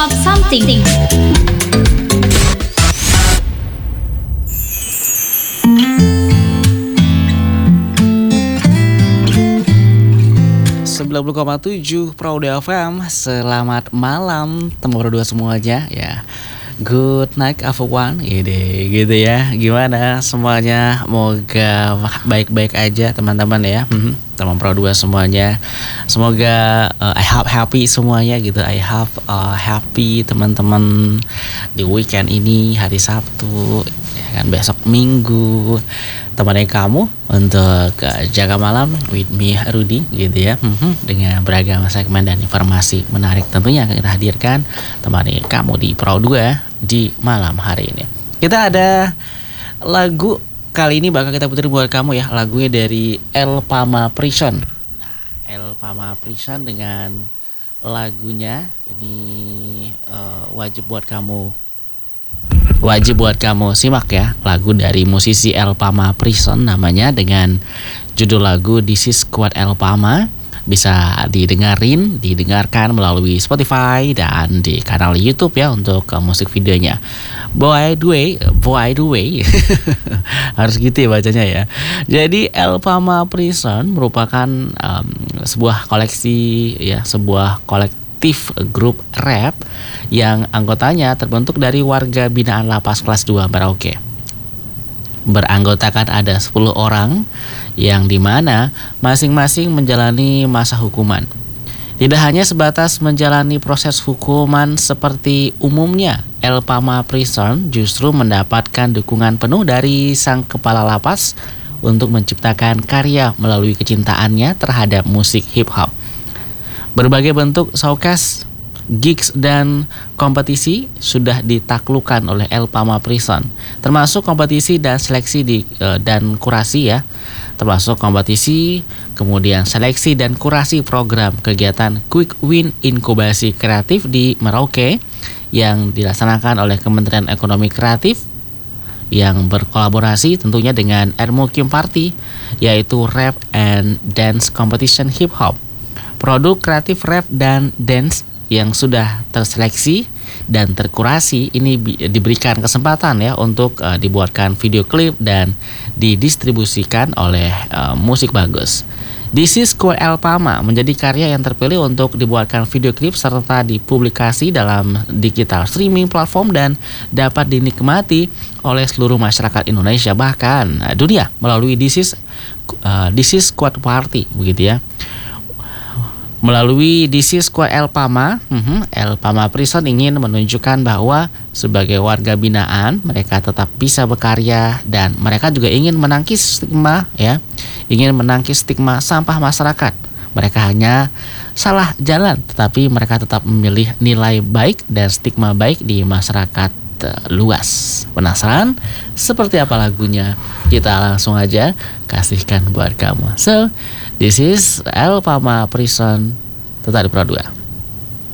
of something. Proud FM. Selamat malam teman berdua semuanya ya. Good night everyone. Gitu ya. Gimana semuanya? Moga baik-baik aja teman-teman ya. Teman Pro 2 semuanya. Semoga I hope happy semuanya gitu. I hope happy teman-teman di weekend ini, hari Sabtu ya kan, besok Minggu. Temani kamu untuk jaga malam with me Rudy gitu ya. Dengan beragam segmen dan informasi menarik tentunya akan kita hadirkan temani kamu di Pro 2 di malam hari ini. Kita ada lagu kali ini bakal kita putar buat kamu ya. Lagunya dari El Pama Prison. Nah, El Pama Prison dengan lagunya ini wajib buat kamu simak ya. Lagu dari musisi El Pama Prison namanya, dengan judul lagu This Is Squad El Pama. Bisa didengarkan melalui Spotify dan di kanal YouTube ya untuk musik videonya. By the way harus gitu ya bacanya ya. Jadi El Pama Prison merupakan sebuah koleksi ya, sebuah kolektif grup rap yang anggotanya terbentuk dari warga binaan Lapas Kelas 2 Merauke. Beranggotakan ada 10 orang yang dimana masing-masing menjalani masa hukuman. Tidak hanya sebatas menjalani proses hukuman seperti umumnya, El Pama Prison justru mendapatkan dukungan penuh dari sang kepala lapas untuk menciptakan karya melalui kecintaannya terhadap musik hip hop. Berbagai bentuk showcase, gigs dan kompetisi sudah ditaklukkan oleh El Pama Prison, termasuk kompetisi dan seleksi dan kurasi ya, termasuk kompetisi, kemudian seleksi dan kurasi program kegiatan Quick Win Inkubasi Kreatif di Merauke yang dilaksanakan oleh Kementerian Ekonomi Kreatif yang berkolaborasi tentunya dengan Ermukim Party, yaitu Rap and Dance Competition Hip Hop. Produk kreatif rap dan dance yang sudah terseleksi dan terkurasi ini diberikan kesempatan ya untuk dibuatkan video klip dan didistribusikan oleh Musik Bagus. This Is Squad El Pama menjadi karya yang terpilih untuk dibuatkan video klip serta dipublikasi dalam digital streaming platform dan dapat dinikmati oleh seluruh masyarakat Indonesia bahkan dunia melalui This Is Squad Party begitu ya. Melalui This Is Squad El Pama, El Pama Prison ingin menunjukkan bahwa sebagai warga binaan mereka tetap bisa berkarya dan mereka juga ingin menangkis stigma sampah masyarakat. Mereka hanya salah jalan, tetapi mereka tetap memilih nilai baik dan stigma baik di masyarakat luas. Penasaran seperti apa lagunya? Kita langsung aja kasihkan buat kamu. So, this is El Pama Prison, tetap di Pro 2.